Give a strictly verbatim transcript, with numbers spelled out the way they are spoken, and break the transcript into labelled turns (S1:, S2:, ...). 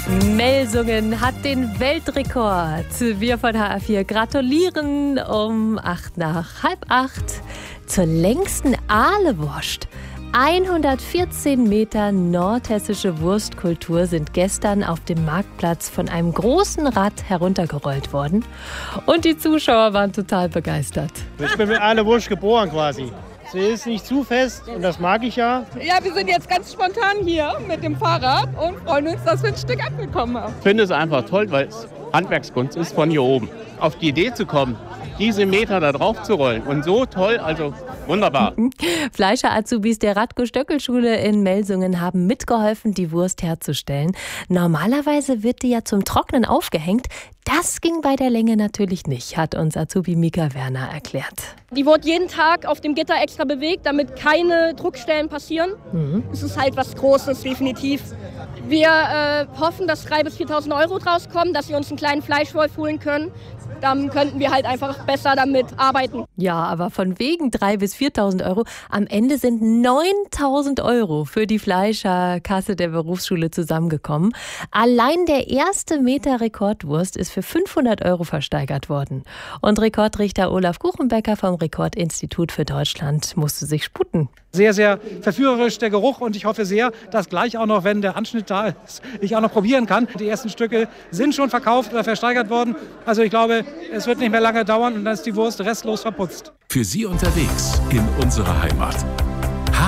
S1: Melsungen hat den Weltrekord. Wir von H R vier gratulieren um acht nach halb acht zur längsten Ahlewurst. hundertvierzehn Meter nordhessische Wurstkultur sind gestern auf dem Marktplatz von einem großen Rad heruntergerollt worden. Und die Zuschauer waren total begeistert.
S2: Ich bin mit Ahlewurst geboren quasi. Sie ist nicht zu fest und das mag ich ja.
S3: Ja, wir sind jetzt ganz spontan hier mit dem Fahrrad und freuen uns, dass wir ein Stück abbekommen haben.
S4: Ich finde es einfach toll, weil es Handwerkskunst ist von hier oben. Auf die Idee zu kommen, diese Meter da drauf zu rollen und so toll, also wunderbar.
S1: Fleischer-Azubis der Radko-Stöckel-Schule in Melsungen haben mitgeholfen, die Wurst herzustellen. Normalerweise wird die ja zum Trocknen aufgehängt. Das ging bei der Länge natürlich nicht, hat uns Azubi Mika Werner erklärt.
S5: Die wird jeden Tag auf dem Gitter extra bewegt, damit keine Druckstellen passieren. Mhm. Es ist halt was Großes, definitiv. Wir äh, hoffen, dass dreitausend bis viertausend Euro draus kommen, dass wir uns einen kleinen Fleischwolf holen können. Dann könnten wir halt einfach besser damit arbeiten.
S1: Ja, aber von wegen dreitausend bis viertausend Euro. Am Ende sind neuntausend Euro für die Fleischerkasse der Berufsschule zusammengekommen. Allein der erste Meter Rekordwurst ist für fünfhundert Euro versteigert worden. Und Rekordrichter Olaf Kuchenbecker vom Rekordinstitut für Deutschland musste sich sputen.
S6: Sehr, sehr verführerisch der Geruch und ich hoffe sehr, dass gleich auch noch, wenn der Anschnitt da ist, ich auch noch probieren kann. Die ersten Stücke sind schon verkauft oder versteigert worden. Also ich glaube, es wird nicht mehr lange dauern und dann ist die Wurst restlos verputzt.
S7: Für Sie unterwegs in unserer Heimat.